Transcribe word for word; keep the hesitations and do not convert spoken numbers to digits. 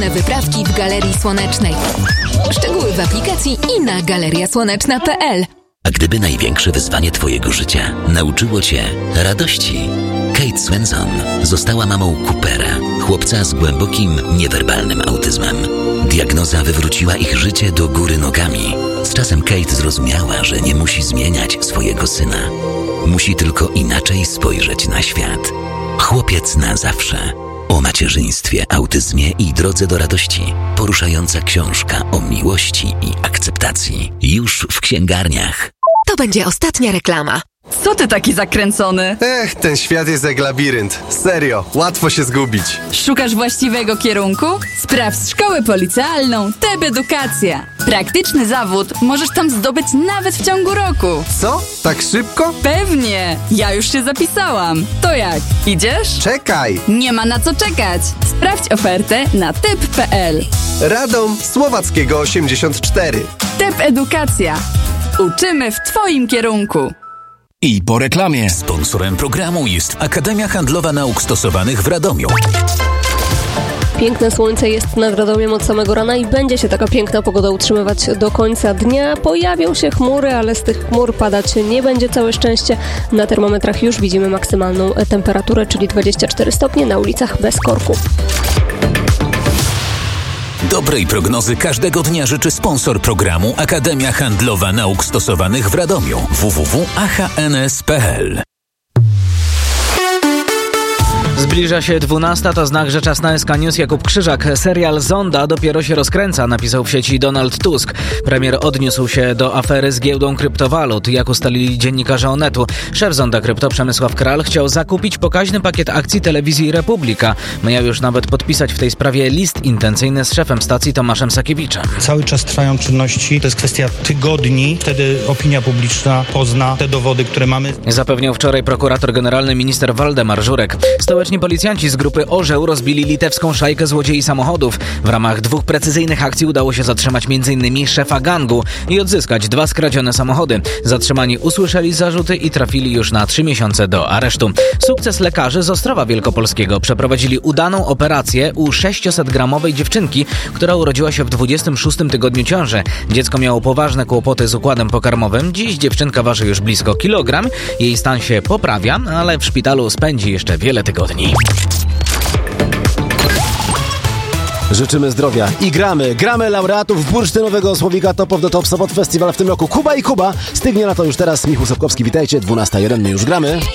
Wyprawki w Galerii Słonecznej. Szczegóły w aplikacji i na galeria słoneczna kropka p l. A gdyby największe wyzwanie twojego życia nauczyło cię radości? Kate Swenson została mamą Coopera, chłopca z głębokim, niewerbalnym autyzmem. Diagnoza wywróciła ich życie do góry nogami. Z czasem Kate zrozumiała, że nie musi zmieniać swojego syna. Musi tylko inaczej spojrzeć na świat. Chłopiec na zawsze. O macierzyństwie, autyzmie i drodze do radości. Poruszająca książka o miłości i akceptacji. Już w księgarniach. To będzie ostatnia reklama. Co ty taki zakręcony? Ech, ten świat jest jak labirynt. Serio, łatwo się zgubić. Szukasz właściwego kierunku? Sprawdź szkołę policjalną T E B Edukacja. Praktyczny zawód możesz tam zdobyć nawet w ciągu roku. Co? Tak szybko? Pewnie! Ja już się zapisałam. To jak? Idziesz? Czekaj! Nie ma na co czekać. Sprawdź ofertę na tep kropka p l. Radom Słowackiego osiemdziesiąt cztery. T E B Edukacja. Uczymy w twoim kierunku. I po reklamie. Sponsorem programu jest Akademia Handlowa Nauk Stosowanych w Radomiu. Piękne słońce jest nad Radomiem od samego rana i będzie się taka piękna pogoda utrzymywać do końca dnia. Pojawią się chmury, ale z tych chmur padać nie będzie całe szczęście. Na termometrach już widzimy maksymalną temperaturę, czyli dwadzieścia cztery stopnie, na ulicach bez korku. Dobrej prognozy każdego dnia życzy sponsor programu Akademia Handlowa Nauk Stosowanych w Radomiu. w w w kropka a h n s kropka p l. Zbliża się dwunasta, to znak, że czas na S K News. Jakub Krzyżak. Serial Zonda dopiero się rozkręca, napisał w sieci Donald Tusk. Premier odniósł się do afery z giełdą kryptowalut. Jak ustalili dziennikarze Onetu, szef Zonda Krypto Przemysław Kral chciał zakupić pokaźny pakiet akcji telewizji Republika. Miał już nawet podpisać w tej sprawie list intencyjny z szefem stacji Tomaszem Sakiewiczem. Cały czas trwają czynności, to jest kwestia tygodni, wtedy opinia publiczna pozna te dowody, które mamy. Zapewniał wczoraj prokurator generalny minister Waldemar Żurek. Stołeczni policjanci z grupy Orzeł rozbili litewską szajkę złodziei samochodów. W ramach dwóch precyzyjnych akcji udało się zatrzymać m.in. szefa gangu i odzyskać dwa skradzione samochody. Zatrzymani usłyszeli zarzuty i trafili już na trzy miesiące do aresztu. Sukces lekarzy z Ostrowa Wielkopolskiego. Przeprowadzili udaną operację u sześciosetgramowej dziewczynki, która urodziła się w dwudziestym szóstym tygodniu ciąży. Dziecko miało poważne kłopoty z układem pokarmowym. Dziś dziewczynka waży już blisko kilogram. Jej stan się poprawia, ale w szpitalu spędzi jeszcze wiele tygodni. Życzymy zdrowia i gramy. Gramy laureatów bursztynowego słowika Top of the Top Sobot Festival w tym roku. Kuba i Kuba. Stygnie na to już teraz. Michał Sobkowski, witajcie. dwunasta jeden, my już gramy.